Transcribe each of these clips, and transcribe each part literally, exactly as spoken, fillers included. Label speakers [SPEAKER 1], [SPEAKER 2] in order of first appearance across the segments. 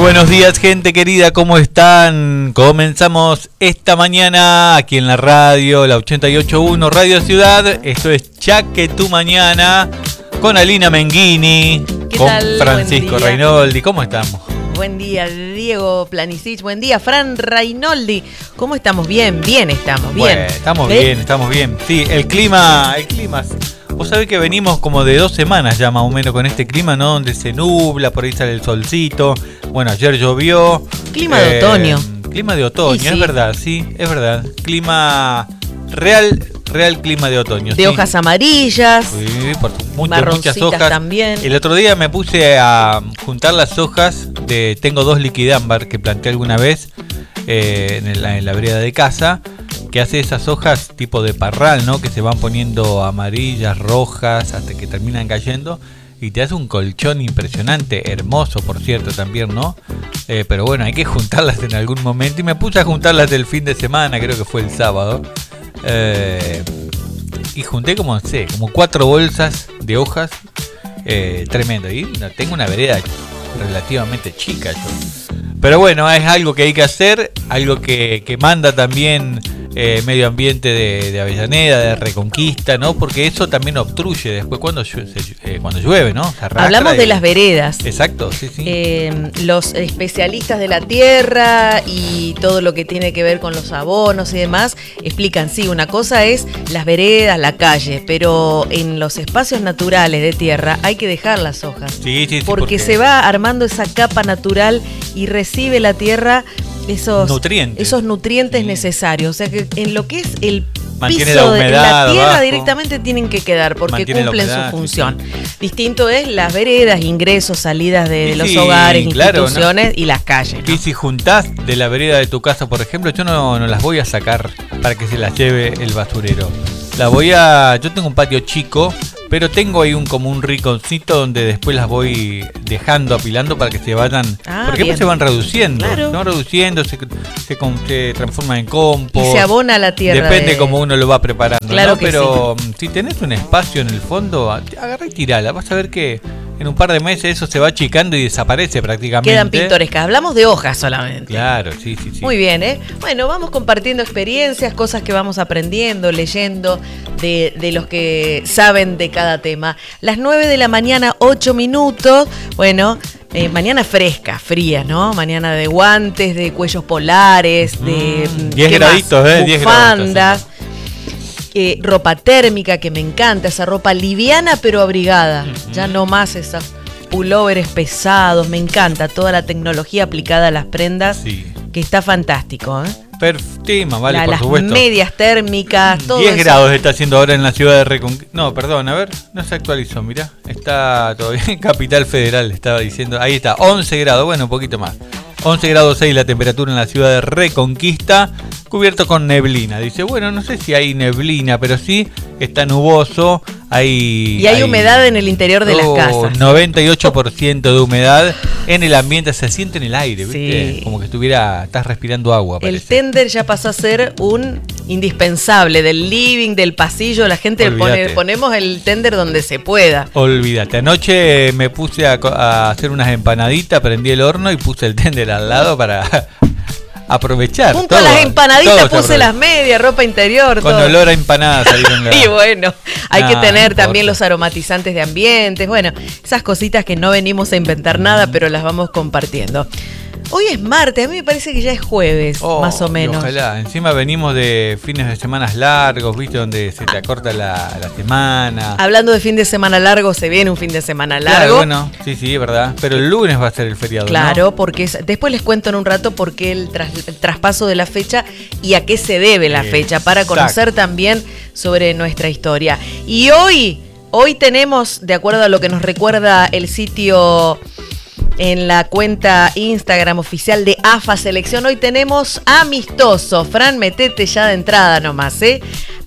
[SPEAKER 1] buenos días, gente querida, ¿cómo están? Comenzamos esta mañana aquí en la radio, la ochenta y ocho punto uno Radio Ciudad. Esto es Chaque tu Mañana con Alina Menghini, con
[SPEAKER 2] tal?
[SPEAKER 1] Francisco Rainoldi. ¿Cómo estamos?
[SPEAKER 2] Buen día, Diego Planisic. Buen día, Fran Rainoldi. ¿Cómo estamos? Bien, bien estamos, bien.
[SPEAKER 1] Bueno, estamos
[SPEAKER 2] ¿Eh?
[SPEAKER 1] bien, estamos bien. Sí, el clima, el clima... Vos sabés que venimos como de dos semanas ya más o menos con este clima, ¿no? Donde se nubla, por ahí sale el solcito. Bueno, ayer llovió.
[SPEAKER 2] Clima de
[SPEAKER 1] eh,
[SPEAKER 2] otoño.
[SPEAKER 1] Clima de otoño,
[SPEAKER 2] Sí,
[SPEAKER 1] es
[SPEAKER 2] sí.
[SPEAKER 1] verdad, sí, es verdad. Clima real, real clima de otoño.
[SPEAKER 2] De
[SPEAKER 1] sí.
[SPEAKER 2] hojas amarillas,
[SPEAKER 1] Sí, por muchas,
[SPEAKER 2] marroncitas
[SPEAKER 1] muchas hojas.
[SPEAKER 2] también.
[SPEAKER 1] El otro día me puse a juntar las hojas de Tengo dos liquidámbar que planté alguna vez eh, en, la, en la vereda de casa, que hace esas hojas tipo de parral, ¿no? Que se van poniendo amarillas, rojas, hasta que terminan cayendo. Y te hace un colchón impresionante, hermoso por cierto también, ¿no? Eh, pero bueno, hay que juntarlas en algún momento. Y me puse a juntarlas del fin de semana, creo que fue el sábado. Eh, y junté como, no sé, como cuatro bolsas de hojas. Eh, tremendo. Y tengo una vereda relativamente chica yo. Pero bueno, es algo que hay que hacer, algo que, que manda también eh, medio ambiente de, de Avellaneda, de Reconquista, ¿no? Porque eso también obstruye después cuando, llueve, eh, cuando llueve, ¿no? Se arrastra.
[SPEAKER 2] Hablamos de
[SPEAKER 1] y...
[SPEAKER 2] las veredas.
[SPEAKER 1] Exacto, sí, sí.
[SPEAKER 2] Eh, los especialistas de la tierra y todo lo que tiene que ver con los abonos y demás explican, sí, una cosa es las veredas, la calle, pero en los espacios naturales de tierra hay que dejar las hojas.
[SPEAKER 1] Sí, sí, sí,
[SPEAKER 2] porque,
[SPEAKER 1] porque
[SPEAKER 2] se va armando esa capa natural y recibe la tierra esos
[SPEAKER 1] nutrientes,
[SPEAKER 2] esos nutrientes
[SPEAKER 1] sí.
[SPEAKER 2] necesarios. O sea que en lo que es el
[SPEAKER 1] Mantiene
[SPEAKER 2] piso
[SPEAKER 1] la
[SPEAKER 2] de
[SPEAKER 1] humedad
[SPEAKER 2] la tierra
[SPEAKER 1] abajo.
[SPEAKER 2] Directamente tienen que quedar porque
[SPEAKER 1] Mantiene la
[SPEAKER 2] cumplen
[SPEAKER 1] humedad,
[SPEAKER 2] su función.
[SPEAKER 1] sí, sí.
[SPEAKER 2] Distinto es las veredas, ingresos, salidas de
[SPEAKER 1] Y
[SPEAKER 2] los
[SPEAKER 1] sí,
[SPEAKER 2] hogares,
[SPEAKER 1] claro,
[SPEAKER 2] instituciones,
[SPEAKER 1] ¿no?
[SPEAKER 2] Y las calles, ¿no?
[SPEAKER 1] Y si juntás de la vereda de tu casa, por ejemplo, yo no, no las voy a sacar para que se las lleve el basurero. La voy a... Yo tengo un patio chico, pero tengo ahí un como un rinconcito donde después las voy dejando, apilando para que se vayan...
[SPEAKER 2] Ah,
[SPEAKER 1] porque
[SPEAKER 2] bien.
[SPEAKER 1] después se van reduciendo,
[SPEAKER 2] Claro.
[SPEAKER 1] se van reduciendo, se, se, con- se transforman en compost.
[SPEAKER 2] Y se abona la tierra.
[SPEAKER 1] Depende
[SPEAKER 2] de-
[SPEAKER 1] cómo uno lo va preparando,
[SPEAKER 2] Claro
[SPEAKER 1] ¿no?
[SPEAKER 2] que
[SPEAKER 1] Pero mm, si tenés un espacio en el fondo, agarrá y tirala. Vas a ver que en un par de meses eso se va achicando y desaparece prácticamente.
[SPEAKER 2] Quedan pintorescas. Hablamos de hojas solamente.
[SPEAKER 1] Claro, sí, sí, sí.
[SPEAKER 2] Muy bien, ¿eh? Bueno, vamos compartiendo experiencias, cosas que vamos aprendiendo, leyendo de, de los que saben de cada tema. Las nueve de la mañana, ocho minutos. Bueno, eh, mañana fresca, fría, ¿no? Mañana de guantes, de cuellos polares, de...
[SPEAKER 1] Mm, diez
[SPEAKER 2] ¿qué
[SPEAKER 1] graditos,
[SPEAKER 2] más?
[SPEAKER 1] ¿eh? diez
[SPEAKER 2] Bufandas. Eh, ropa térmica, que me encanta, esa ropa liviana pero abrigada.
[SPEAKER 1] Uh-huh.
[SPEAKER 2] Ya no más esas pulóveres pesados, me encanta toda la tecnología aplicada a las prendas,
[SPEAKER 1] Sí.
[SPEAKER 2] que está fantástico, ¿eh?
[SPEAKER 1] Perfectima, vale,
[SPEAKER 2] La-
[SPEAKER 1] por
[SPEAKER 2] las
[SPEAKER 1] supuesto.
[SPEAKER 2] medias térmicas, todo
[SPEAKER 1] diez
[SPEAKER 2] eso.
[SPEAKER 1] grados está haciendo ahora en la ciudad de Reconquista. No, perdón, a ver, no se actualizó, mirá. Está todavía en Capital Federal, estaba diciendo. Ahí está, once grados, bueno, un poquito más. once grados seis la temperatura en la ciudad de Reconquista, cubierto con neblina. Dice, bueno, no sé si hay neblina, pero sí está nuboso. Hay,
[SPEAKER 2] Y hay humedad en el interior de las
[SPEAKER 1] oh,
[SPEAKER 2] casas.
[SPEAKER 1] noventa y ocho por ciento de humedad en el ambiente, se siente en el aire, ¿viste?
[SPEAKER 2] Sí.
[SPEAKER 1] Como que estuviera, estás respirando agua,
[SPEAKER 2] El
[SPEAKER 1] parece.
[SPEAKER 2] tender ya pasó a ser un indispensable del living, del pasillo. La gente pone,
[SPEAKER 1] Olvídate.
[SPEAKER 2] ponemos el tender donde se pueda.
[SPEAKER 1] Olvídate, anoche me puse a, co- a hacer unas empanaditas, prendí el horno y puse el tender al lado para aprovechar.
[SPEAKER 2] Junto
[SPEAKER 1] todo,
[SPEAKER 2] a las empanaditas
[SPEAKER 1] todo se
[SPEAKER 2] puse
[SPEAKER 1] aprovecha.
[SPEAKER 2] las medias, ropa interior,
[SPEAKER 1] Con
[SPEAKER 2] todo.
[SPEAKER 1] olor a empanada salieron las...
[SPEAKER 2] Y bueno, hay
[SPEAKER 1] Ah,
[SPEAKER 2] que tener
[SPEAKER 1] no
[SPEAKER 2] también
[SPEAKER 1] importa.
[SPEAKER 2] los aromatizantes de ambientes, bueno, esas cositas que no venimos a inventar nada, pero las vamos compartiendo. Hoy es martes, a mí me parece que ya es jueves,
[SPEAKER 1] Oh,
[SPEAKER 2] más o
[SPEAKER 1] y
[SPEAKER 2] menos.
[SPEAKER 1] Ojalá, encima venimos de fines de semanas largos, ¿viste? Donde se te acorta la, la semana.
[SPEAKER 2] Hablando de fin de semana largo, se viene un fin de semana
[SPEAKER 1] Claro,
[SPEAKER 2] largo.
[SPEAKER 1] bueno, sí, sí, es verdad. Pero el lunes va a ser el feriado,
[SPEAKER 2] Claro,
[SPEAKER 1] ¿no?
[SPEAKER 2] porque es- después les cuento en un rato por qué el, tras- el traspaso de la fecha y a qué se debe la fecha, para
[SPEAKER 1] Exacto.
[SPEAKER 2] conocer también sobre nuestra historia. Y hoy, hoy tenemos, de acuerdo a lo que nos recuerda el sitio en la cuenta Instagram oficial de A F A Selección, hoy tenemos amistoso. Fran, metete ya de entrada nomás, ¿eh?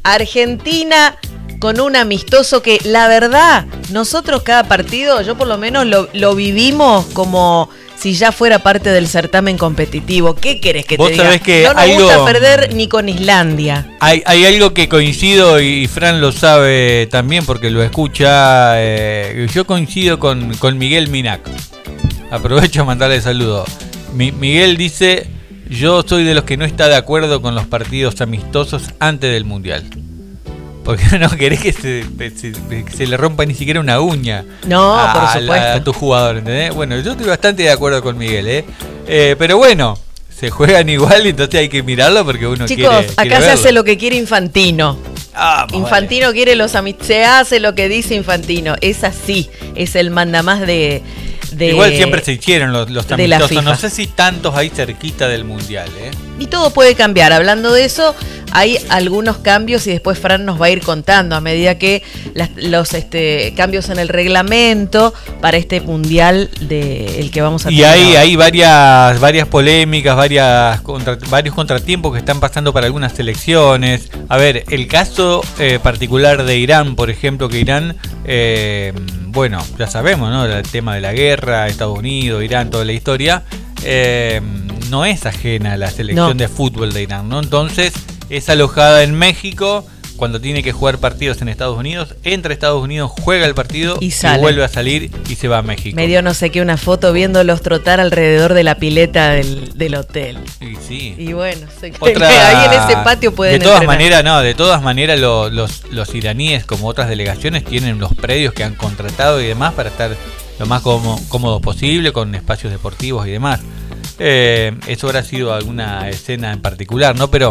[SPEAKER 2] Argentina con un amistoso que, la verdad, nosotros cada partido, yo por lo menos lo, lo vivimos como si ya fuera parte del certamen competitivo. ¿Qué querés que te
[SPEAKER 1] Vos
[SPEAKER 2] diga?
[SPEAKER 1] sabés que
[SPEAKER 2] no nos
[SPEAKER 1] algo-
[SPEAKER 2] gusta perder ni con Islandia.
[SPEAKER 1] Hay, hay algo que coincido y Fran lo sabe también porque lo escucha. Eh, yo coincido con, con Miguel Minac. Aprovecho a mandarle saludo. Mi, Miguel dice, yo soy de los que no está de acuerdo con los partidos amistosos antes del Mundial. Porque no querés que se, se, se le rompa ni siquiera una uña
[SPEAKER 2] no,
[SPEAKER 1] a,
[SPEAKER 2] por supuesto.
[SPEAKER 1] a, a tu jugador, ¿entendés? Bueno, yo estoy bastante de acuerdo con Miguel, ¿eh? eh pero bueno, se juegan igual y entonces hay que mirarlo porque uno
[SPEAKER 2] Chicos,
[SPEAKER 1] quiere...
[SPEAKER 2] Chicos, acá
[SPEAKER 1] quiere
[SPEAKER 2] se
[SPEAKER 1] verlo.
[SPEAKER 2] hace lo que quiere Infantino.
[SPEAKER 1] Ah,
[SPEAKER 2] Infantino vale. quiere los amistosos. Se hace lo que dice Infantino. Es así. Es el mandamás de... De,
[SPEAKER 1] igual siempre se hicieron los, los amistosos, no sé si tantos ahí cerquita del Mundial, ¿eh?
[SPEAKER 2] Y todo puede cambiar. Hablando de eso, hay algunos cambios y después Fran nos va a ir contando a medida que las, los este, cambios en el reglamento para este Mundial de el que vamos a tener.
[SPEAKER 1] Y hay, hay varias, varias polémicas, varias contra, varios contratiempos que están pasando para algunas selecciones. A ver, el caso eh, particular de Irán, por ejemplo, que Irán... Eh, bueno, ya sabemos, ¿no? El tema de la guerra, Estados Unidos, Irán, toda la historia, eh, no es ajena a la selección no. de fútbol de Irán, ¿no? Entonces, es alojada en México, cuando tiene que jugar partidos en Estados Unidos, entra a Estados Unidos, juega el partido y, y vuelve a salir y se va a México.
[SPEAKER 2] Me dio no sé qué una foto viéndolos trotar alrededor de la pileta del, del hotel.
[SPEAKER 1] Y sí.
[SPEAKER 2] Y bueno, se
[SPEAKER 1] Otra,
[SPEAKER 2] ahí en ese patio pueden
[SPEAKER 1] De todas
[SPEAKER 2] entrenar.
[SPEAKER 1] maneras, no, de todas maneras lo, los, los iraníes, como otras delegaciones, tienen los predios que han contratado y demás para estar lo más cómodo, cómodo posible, con espacios deportivos y demás. Eh, eso habrá sido alguna escena en particular, ¿no? Pero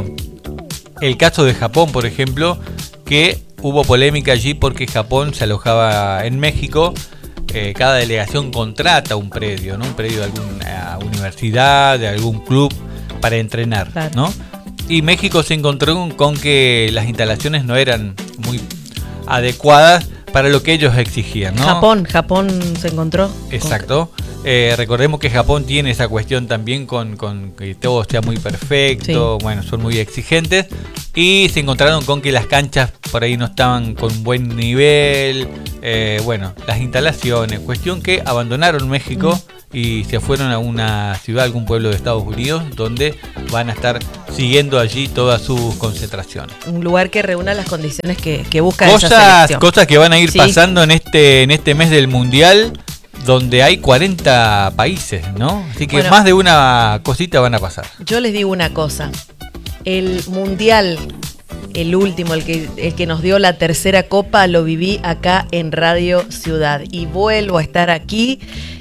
[SPEAKER 1] el caso de Japón, por ejemplo, que hubo polémica allí porque Japón se alojaba en México. Eh, cada delegación contrata un predio, ¿no? Un predio de alguna universidad, de algún club para entrenar, claro. ¿no? Y México se encontró con que las instalaciones no eran muy adecuadas para lo que ellos exigían, ¿no?
[SPEAKER 2] Japón, Japón se encontró.
[SPEAKER 1] Exacto. Eh, recordemos que Japón tiene esa cuestión también con, con que todo sea muy perfecto, sí. Bueno, son muy exigentes y se encontraron con que las canchas por ahí no estaban con buen nivel, eh, bueno, las instalaciones, cuestión que abandonaron México mm. y se fueron a una ciudad, algún pueblo de Estados Unidos, donde van a estar siguiendo allí todas sus concentraciones.
[SPEAKER 2] Un lugar que reúna las condiciones que, que busca
[SPEAKER 1] cosas,
[SPEAKER 2] esa selección.
[SPEAKER 1] Cosas que van a ir
[SPEAKER 2] sí.
[SPEAKER 1] pasando en este, en este mes del Mundial, donde hay cuarenta países, ¿no? Así que bueno, más de una cosita van a pasar.
[SPEAKER 2] Yo les digo una cosa. El Mundial, el último, el que, el que nos dio la tercera copa, lo viví acá en Radio Ciudad. Y vuelvo a estar aquí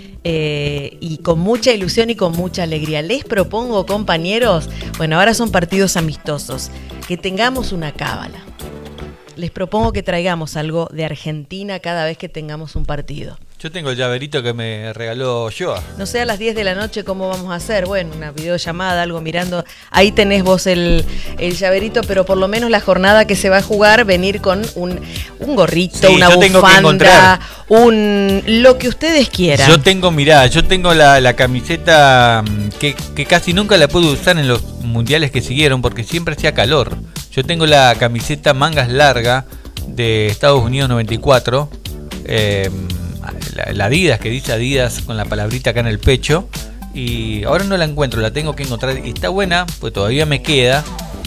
[SPEAKER 2] eh, y con mucha ilusión y con mucha alegría. Les propongo, compañeros, bueno, ahora son partidos amistosos, que tengamos una cábala. Les propongo que traigamos algo de Argentina cada vez que tengamos un partido.
[SPEAKER 1] Yo tengo el llaverito que me regaló Joa.
[SPEAKER 2] No sé a las diez de la noche cómo vamos a hacer. Bueno, una videollamada, algo mirando. Ahí tenés vos el, el llaverito, pero por lo menos la jornada que se va a jugar, venir con un, un gorrito, sí, una bufanda, un lo que ustedes quieran.
[SPEAKER 1] Yo tengo, mirá, yo tengo la, la camiseta que, que casi nunca la pude usar en los mundiales que siguieron porque siempre hacía calor. Yo tengo la camiseta mangas larga de Estados Unidos noventa y cuatro. Eh, La, la Adidas, que dice Adidas con la palabrita acá en el pecho, y ahora no la encuentro, la tengo que encontrar y está buena, pues todavía me queda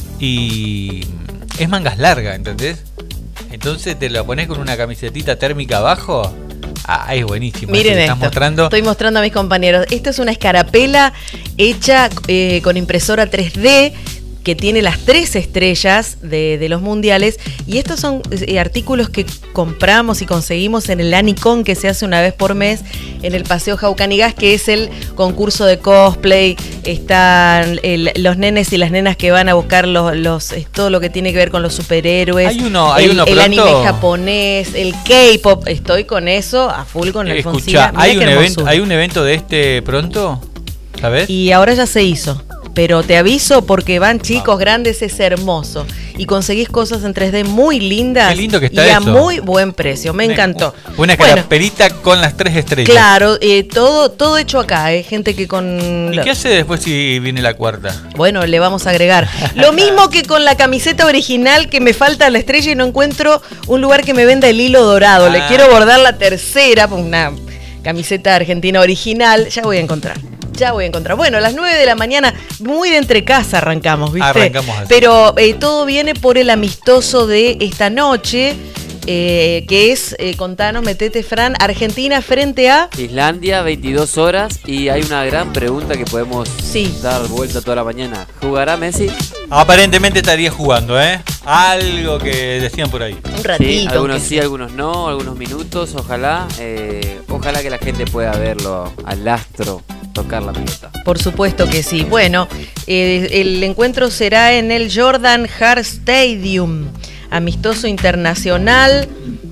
[SPEAKER 1] y es mangas largas, ¿entendés? Entonces te la pones con una camisetita térmica abajo. Ah, es buenísimo.
[SPEAKER 2] Miren esto,
[SPEAKER 1] mostrando.
[SPEAKER 2] Estoy mostrando a mis compañeros. Esto es una escarapela hecha eh, con impresora tres D, que tiene las tres estrellas de, de los mundiales, y estos son eh, artículos que compramos y conseguimos en el Anicon, que se hace una vez por mes en el Paseo Jaucanigas, que es el concurso de cosplay. Están el, los nenes y las nenas que van a buscar los, los todo lo que tiene que ver con los superhéroes.
[SPEAKER 1] Hay uno, hay
[SPEAKER 2] el,
[SPEAKER 1] uno
[SPEAKER 2] el anime japonés, el K-pop. Estoy con eso a full con la Alfonsina.
[SPEAKER 1] Escucha, ¿hay un evento, hay un evento de este pronto? ¿Sabes?
[SPEAKER 2] Y ahora ya se hizo. Pero te aviso porque van chicos grandes, es hermoso. Y conseguís cosas en tres D muy lindas.
[SPEAKER 1] Qué lindo que está
[SPEAKER 2] y
[SPEAKER 1] eso.
[SPEAKER 2] A muy buen precio, me encantó.
[SPEAKER 1] Una carapelita bueno, con las tres estrellas.
[SPEAKER 2] Claro, eh, todo, todo hecho acá, eh, gente que con...
[SPEAKER 1] ¿Y qué hace después si viene la cuarta?
[SPEAKER 2] Bueno, le vamos a agregar. Lo mismo que con la camiseta original, que me falta la estrella y no encuentro un lugar que me venda el hilo dorado. Ah. Le quiero bordar la tercera, una camiseta argentina original, ya voy a encontrar. Ya voy a encontrar. Bueno, a las nueve de la mañana, muy de entre casa arrancamos, ¿viste?
[SPEAKER 1] Arrancamos así.
[SPEAKER 2] Pero eh, todo viene por el amistoso de esta noche. eh, que es, eh, contanos, metete Fran, Argentina frente a...
[SPEAKER 3] Islandia, veintidós horas, y hay una gran pregunta que podemos
[SPEAKER 2] sí.
[SPEAKER 3] dar vuelta toda la mañana. ¿Jugará Messi?
[SPEAKER 1] Aparentemente estaría jugando, ¿eh? Algo que decían por ahí.
[SPEAKER 2] Un ratito.
[SPEAKER 3] Sí, algunos sí, algunos no, algunos minutos, ojalá. Eh, ojalá que la gente pueda verlo al astro tocar la pelota.
[SPEAKER 2] Por supuesto que sí. Bueno, eh, el encuentro será en el Jordan Hart Stadium, amistoso internacional.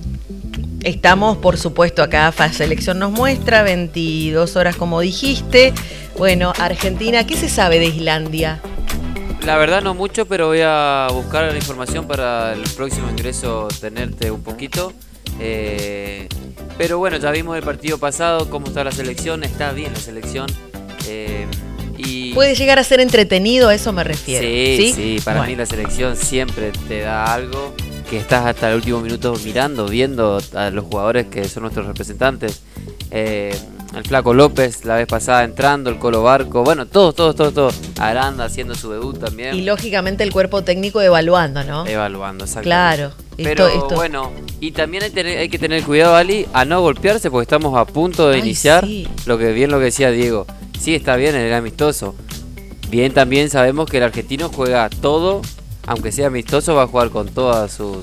[SPEAKER 2] Estamos, por supuesto, acá AFA Selección nos muestra, veintidós horas como dijiste. Bueno, Argentina, ¿qué se sabe de Islandia?
[SPEAKER 3] La verdad no mucho, pero voy a buscar la información para el próximo ingreso tenerte un poquito. Eh, pero bueno, ya vimos el partido pasado, cómo está la selección, está bien la selección. Eh, y
[SPEAKER 2] Puede llegar a ser entretenido, a eso me refiero.
[SPEAKER 3] Sí, sí,
[SPEAKER 2] sí,
[SPEAKER 3] para
[SPEAKER 2] bueno.
[SPEAKER 3] mí la selección siempre te da algo, que estás hasta el último minuto mirando, viendo a los jugadores que son nuestros representantes. Eh, el Flaco López la vez pasada entrando, el Colo Barco, bueno, todos, todos, todos, todos. Aranda haciendo su debut también.
[SPEAKER 2] Y lógicamente el cuerpo técnico evaluando, ¿no?
[SPEAKER 3] Evaluando, exactamente.
[SPEAKER 2] Claro.
[SPEAKER 3] Pero
[SPEAKER 2] esto, esto...
[SPEAKER 3] bueno, y también hay, tener, hay que tener cuidado, Ali, a no golpearse porque estamos a punto de
[SPEAKER 2] Ay,
[SPEAKER 3] iniciar.
[SPEAKER 2] Sí.
[SPEAKER 3] Lo que bien lo que decía Diego. Sí, está bien el amistoso. Bien, también sabemos que el argentino juega todo, aunque sea amistoso, va a jugar con todas sus,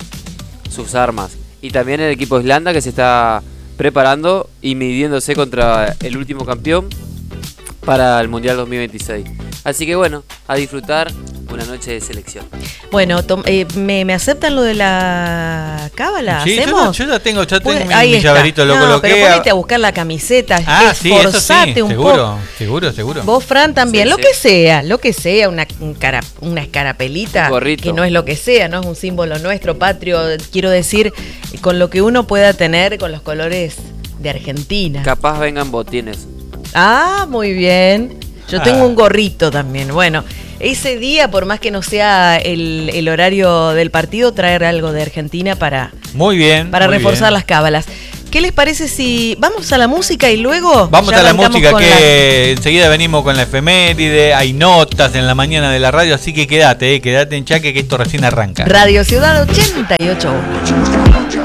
[SPEAKER 3] sus armas. Y también el equipo de Islanda que se está preparando y midiéndose contra el último campeón para el Mundial dos mil veintiséis. Así que bueno, a disfrutar una noche de selección.
[SPEAKER 2] Bueno, eh, ¿me, ¿me aceptan lo de la cábala?
[SPEAKER 1] Sí,
[SPEAKER 2] ¿Hacemos?
[SPEAKER 1] Yo, yo ya tengo, ya tengo mi,
[SPEAKER 2] Ahí
[SPEAKER 1] mi
[SPEAKER 2] está.
[SPEAKER 1] llaverito, lo
[SPEAKER 2] no,
[SPEAKER 1] coloqué.
[SPEAKER 2] pero ponete a buscar la camiseta,
[SPEAKER 1] Ah, sí, eso sí,
[SPEAKER 2] esforzate un
[SPEAKER 1] seguro,
[SPEAKER 2] poco.
[SPEAKER 1] seguro, seguro.
[SPEAKER 2] Vos, Fran, también,
[SPEAKER 3] Sí,
[SPEAKER 2] lo
[SPEAKER 3] sí.
[SPEAKER 2] que sea, lo que sea, una, un cara, una escarapelita,
[SPEAKER 3] Un gorrito.
[SPEAKER 2] que no es lo que sea, no es un símbolo nuestro, patrio, quiero decir, con lo que uno pueda tener con los colores de Argentina.
[SPEAKER 3] Capaz vengan botines.
[SPEAKER 2] Ah, muy bien. Yo
[SPEAKER 1] Ah.
[SPEAKER 2] tengo un gorrito también. Bueno, ese día, por más que no sea el, el horario del partido, traer algo de Argentina para,
[SPEAKER 1] Muy bien.
[SPEAKER 2] para
[SPEAKER 1] muy
[SPEAKER 2] reforzar
[SPEAKER 1] bien.
[SPEAKER 2] las cábalas. ¿Qué les parece si vamos a la música y luego
[SPEAKER 1] Vamos
[SPEAKER 2] ya
[SPEAKER 1] a la
[SPEAKER 2] arrancamos
[SPEAKER 1] música
[SPEAKER 2] con
[SPEAKER 1] que enseguida venimos con la efeméride, hay notas en la mañana de la radio, así que quédate, eh, quédate en Chaque que esto recién arranca.
[SPEAKER 2] Radio Ciudad ochenta y ocho.